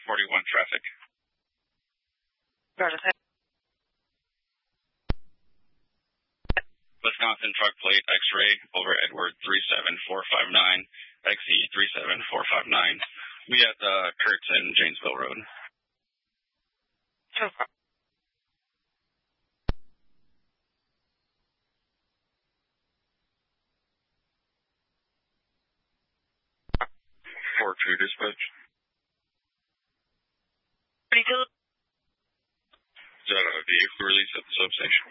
41 traffic. Roger. Wisconsin truck plate X-ray over Edward 37459, XE 37459. We at the Kurtz and Janesville Road. Okay. 4-2 dispatch. 32. Is that a vehicle release at the substation?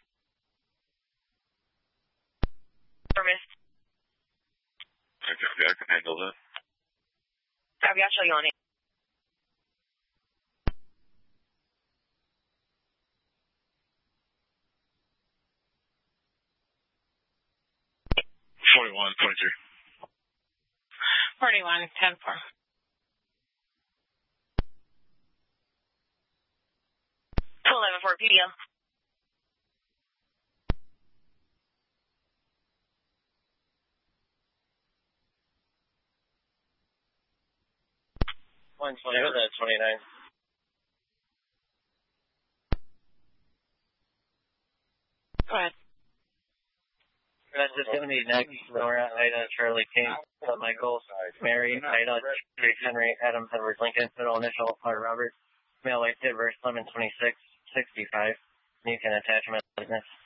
Permit. Okay, I can handle that. I'll show you on it. $41.3. 41, 10-4. 211 PDM. That's 29. Go ahead. That's just going to be next. Nora, Ida, Charlie, King, Michael, Mary, Ida, Henry, Adam, Edward, Lincoln, middle initial, Robert, male, white, Sid, Lemon, 26, 65. You can attach them as business.